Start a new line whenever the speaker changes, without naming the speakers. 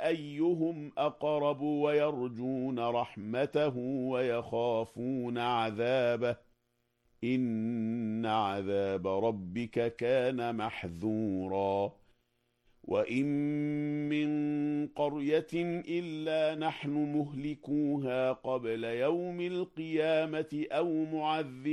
أيهم أقرب ويرجون رحمته ويخافون عذابه إن عذاب ربك كان محذورا وإن من قرية إلا نحن مهلكوها قبل يوم القيامة أو معذبوها